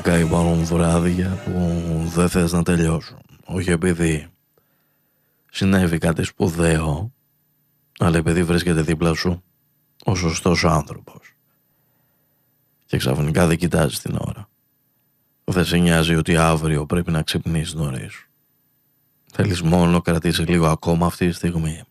Φυσικά υπάρχουν βράδια που δεν θες να τελειώσουν. Όχι επειδή συνέβη κάτι σπουδαίο, αλλά επειδή βρίσκεται δίπλα σου ο σωστός άνθρωπος. Και ξαφνικά δεν κοιτάζεις την ώρα. Δεν σε νοιάζει ότι αύριο πρέπει να ξυπνήσεις νωρίς. Θέλεις μόνο κρατήσει λίγο ακόμα αυτή τη στιγμή.